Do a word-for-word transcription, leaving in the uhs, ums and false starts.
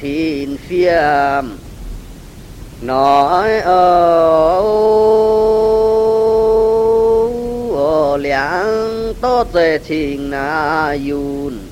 thiên phiêm nói ở liang to dễ trình na yun